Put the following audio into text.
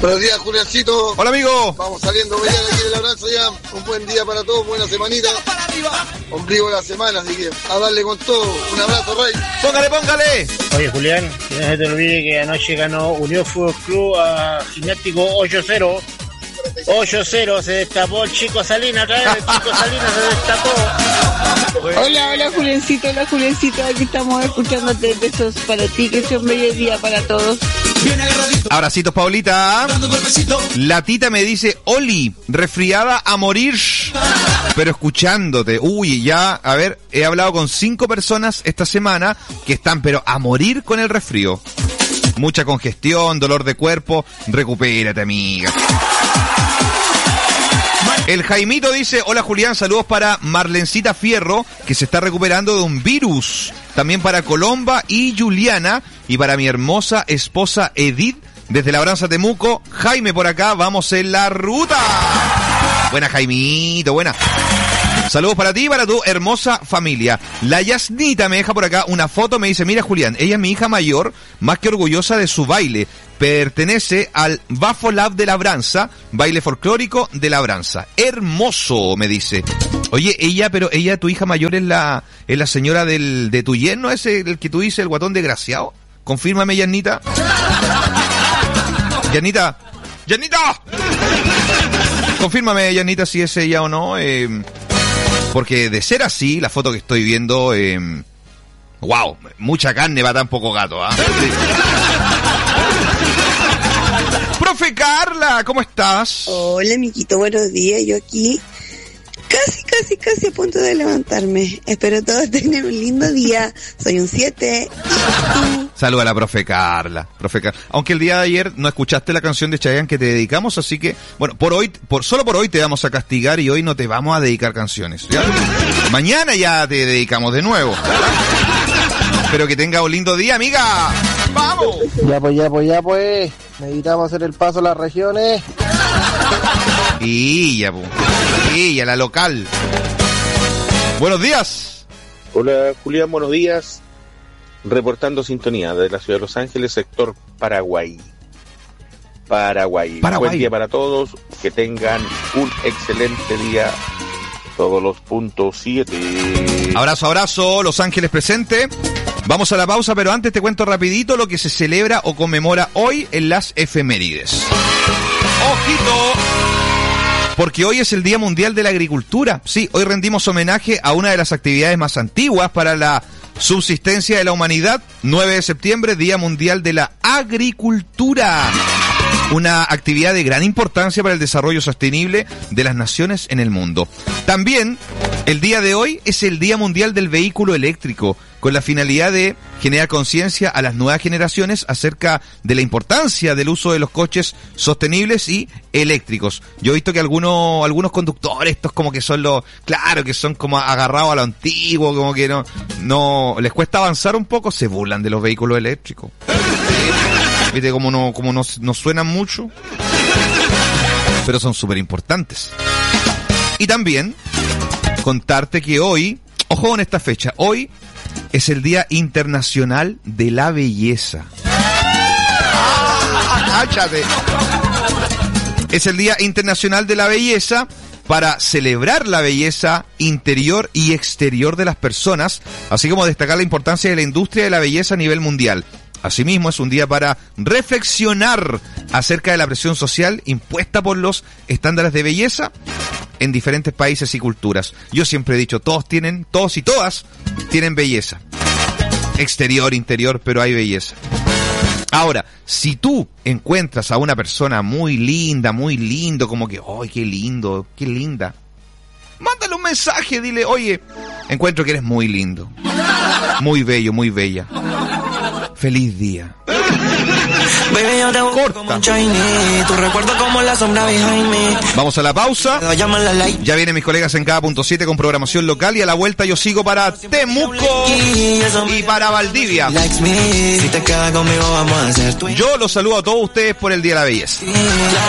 Buenos días, Juliancito. Hola, amigo. Vamos saliendo mañana aquí del abrazo ya. Un buen día para todos, buena semanita. Ombligo de la semana, así que a darle con todo. Un abrazo, Rey. Póngale. Oye, Julián, que no se te olvide que anoche ganó Unión Fútbol Club a Gimnástico 8-0. 8-0, se destapó el Chico Salinas, otra vez el Chico Salinas se destapó. Hola, Juliancito, aquí estamos escuchándote. Besos para ti, que sea un bello día para todos. Abracitos, Paulita. La Tita me dice, Oli, resfriada a morir, pero escuchándote. Uy, ya, a ver, he hablado con 5 personas esta semana que están, pero a morir con el resfrío. Mucha congestión, dolor de cuerpo. Recupérate, amiga. El Jaimito dice, hola Julián, saludos para Marlencita Fierro, que se está recuperando de un virus. También para Colomba y Juliana, y para mi hermosa esposa Edith, desde Labranza Temuco. Jaime por acá, vamos en la ruta. Buena, Jaimito, buena. Saludos para ti y para tu hermosa familia. La Yasnita me deja por acá una foto, me dice, mira Julián, ella es mi hija mayor, más que orgullosa de su baile. Pertenece al Bafo Lab de Labranza, baile folclórico de Labranza. Hermoso, me dice. Oye, pero ella, tu hija mayor, es la señora de tu yerno, ese, el que tú dices, el guatón desgraciado. Confírmame, Yasnita. Yasnita. Confírmame, Yasnita, si es ella o no. Porque de ser así, la foto que estoy viendo, wow, mucha carne va tan poco gato, ¿ah? Profe Carla, ¿cómo estás? Hola, miquito, buenos días. Yo aquí casi a punto de levantarme. Espero todos tengan un lindo día. Soy un 7. Saluda a la profe Carla. Aunque el día de ayer no escuchaste la canción de Chayanne que te dedicamos, así que, bueno, solo por hoy te vamos a castigar y hoy no te vamos a dedicar canciones. ¿Ya? Mañana ya te dedicamos de nuevo. Espero que tenga un lindo día, amiga. ¡Vamos! Ya pues. Necesitamos hacer el paso a las regiones. Y ya la local. Buenos días. Hola, Julián, buenos días. Reportando sintonía de la ciudad de Los Ángeles, sector Paraguay. Buen día para todos. Que tengan un excelente día. Todos los puntos 7. Abrazo, Los Ángeles presente. Vamos a la pausa, pero antes te cuento rapidito lo que se celebra o conmemora hoy en las efemérides. ¡Ojito! Porque hoy es el Día Mundial de la Agricultura. Sí, hoy rendimos homenaje a una de las actividades más antiguas para la subsistencia de la humanidad. 9 de septiembre, Día Mundial de la Agricultura. Una actividad de gran importancia para el desarrollo sostenible de las naciones en el mundo. También, el día de hoy es el Día Mundial del Vehículo Eléctrico, con la finalidad de generar conciencia a las nuevas generaciones acerca de la importancia del uso de los coches sostenibles y eléctricos. Yo he visto que algunos conductores, estos como que son que son como agarrados a lo antiguo, como que no les cuesta avanzar un poco, se burlan de los vehículos eléctricos. Viste como no suenan mucho, pero son súper importantes. Y también contarte que hoy, ojo con esta fecha, hoy es el Día Internacional de la Belleza. ¡Cáchate! Es el Día Internacional de la Belleza para celebrar la belleza interior y exterior de las personas, así como destacar la importancia de la industria de la belleza a nivel mundial. Asimismo, es un día para reflexionar acerca de la presión social impuesta por los estándares de belleza en diferentes países y culturas. Yo siempre he dicho, todos y todas tienen belleza. Exterior, interior, pero hay belleza. Ahora, si tú encuentras a una persona muy linda, muy lindo, como que, ¡ay, qué lindo, qué linda! Mándale un mensaje, dile, oye, encuentro que eres muy lindo, muy bello, muy bella. Feliz día. Baby, yo te busco como un shiny, tu recuerdo como la sombra behind me. Vamos a la pausa. Ya vienen mis colegas en cada punto 7 con programación local y a la vuelta yo sigo para Temuco y para Valdivia. Si te quedas conmigo vamos a hacer tú. Yo los saludo a todos ustedes por el Día de la Belleza.